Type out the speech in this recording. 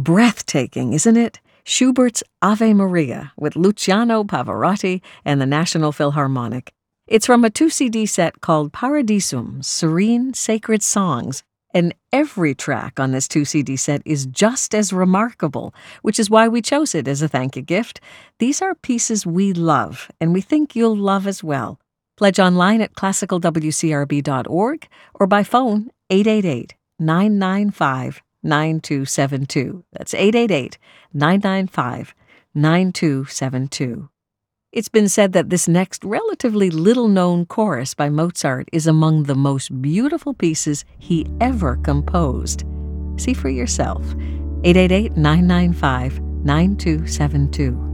Breathtaking, isn't it? Schubert's Ave Maria with Luciano Pavarotti and the National Philharmonic. It's from a 2 CD set called Paradisum, Serene Sacred Songs, and every track on this 2 CD set is just as remarkable, which is why we chose it as a thank you gift. These are pieces we love, and we think you'll love as well. Pledge online at classicalwcrb.org or by phone 888-995-9272. That's 888-995-9272. It's been said that this next relatively little-known chorus by Mozart is among the most beautiful pieces he ever composed. See for yourself. 888-995-9272.